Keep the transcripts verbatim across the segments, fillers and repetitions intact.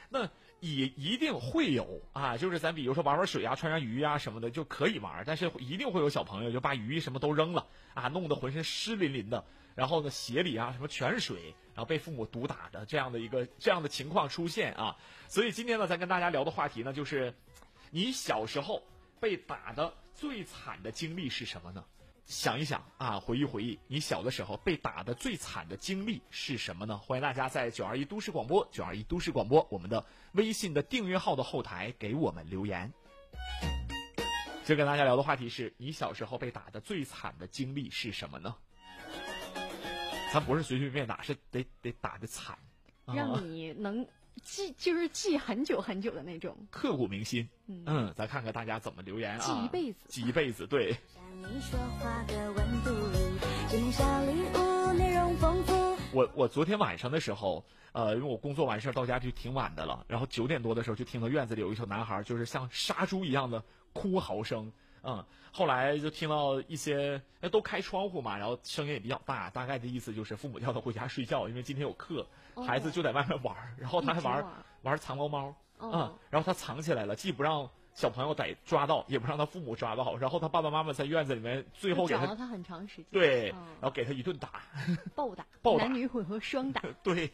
那也一定会有啊，就是咱比如说玩玩水啊，穿上鱼啊什么的就可以玩，但是一定会有小朋友就把鱼什么都扔了啊，弄得浑身湿淋淋的，然后呢鞋里啊什么全是水，然后被父母毒打的这样的一个这样的情况出现啊。所以今天呢，咱跟大家聊的话题呢，就是你小时候被打的最惨的经历是什么呢？想一想啊，回忆回忆，你小的时候被打的最惨的经历是什么呢？欢迎大家在九二一都市广播九二一都市广播我们的微信的订阅号的后台给我们留言。今儿跟大家聊的话题是你小时候被打的最惨的经历是什么呢？咱不是随随便打，是得得打的惨， 让你能记，就是记很久很久的那种， 刻骨铭心。嗯, 嗯咱看看大家怎么留言啊， 记一辈子， 记一辈子。对。 你说话的温度，今天小礼物内容丰富。 我我昨天晚上的时候，呃，因为我工作完事儿到家就挺晚的了，然后九点多的时候就听到院子里有一小男孩，就是像杀猪一样的哭嚎声。嗯，后来就听到一些都开窗户嘛，然后声音也比较大，大概的意思就是父母叫他回家睡觉，因为今天有课， 哦、 孩子就在外面玩，然后他还玩玩藏猫猫， 哦、 嗯，然后他藏起来了，既不让小朋友逮抓到，也不让他父母抓到，然后他爸爸妈妈在院子里面最后给他找了他很长时间， 对， 哦、 然后给他一顿打， 暴打， 暴打， 男女混合双打， 对。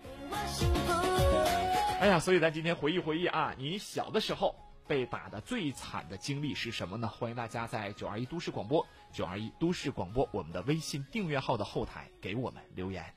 哎呀，所以咱今天回忆回忆啊，你小的时候被打的最惨的经历是什么呢？欢迎大家在九二一都市广播九二一都市广播我们的微信订阅号的后台给我们留言。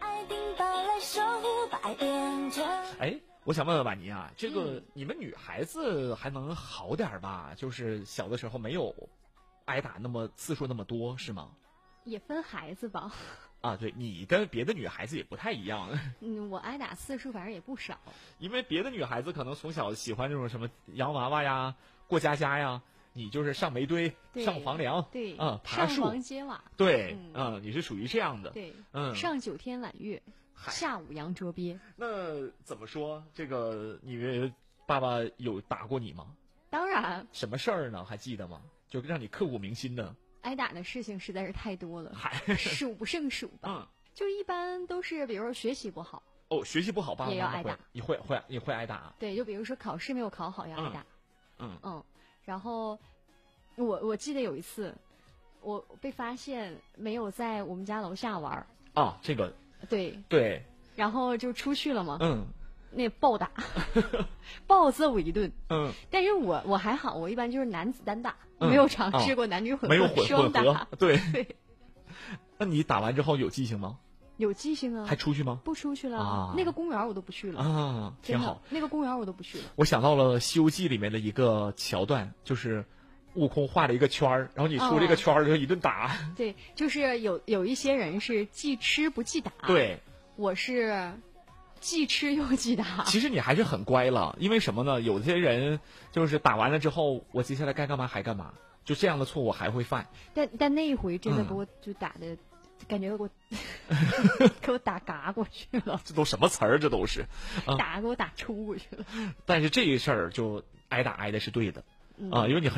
哎，我想问问婉妮啊，这个、嗯、你们女孩子还能好点吧？就是小的时候没有挨打那么次数那么多是吗？ 也分孩子吧。 啊，对，你跟别的女孩子也不太一样。 嗯，我挨打次数反正也不少。 因为别的女孩子可能从小喜欢这种什么洋娃娃呀、过家家呀，你就是上煤堆、上房梁， 对， 嗯，爬树、 上房揭瓦， 对，嗯, 嗯，你是属于这样的， 对， 嗯， 上九天揽月，下五洋捉鳖。 那怎么说？这个你爸爸有打过你吗？ 当然。 什么事儿呢？还记得吗？就让你刻骨铭心的。 挨打的事情实在是太多了，数不胜数吧。 嗯， 就一般都是，比如说学习不好， 哦，学习不好，爸爸也要挨打， 你会会你会挨打？ 对，就比如说考试没有考好要挨打。 嗯嗯, 嗯，然后我我记得有一次，我被发现没有在我们家楼下玩。 啊，这个对对， 然后就出去了嘛。 嗯。 那暴打，暴揍一顿。 嗯， 但是我我还好，我一般就是男子单打，嗯、没有尝试过男女混合、 没有混双打。 对对。 那你打完之后有记性吗？ 有记性啊。 还出去吗？ 不出去了， 啊、 那个公园我都不去了啊，挺好。 那个公园我都不去了。 我想到了《西游记》里面的一个桥段，就是悟空画了一个圈儿，然后你出这个圈儿就一顿打。 哦、对，就是有有一些人是既吃不记打。 对， 我是。既吃又记打， 其实你还是很乖了，因为什么呢？有些人就是打完了之后，我接下来该干嘛还干嘛，就这样的错误还会犯。 但但那一回真的给我就打的，嗯、感觉给我给我打嘎过去了。 这都什么词儿？这都是、 啊、打给我打抽过去了。 但是这一事儿就挨打挨的是对的、嗯、啊，因为你很。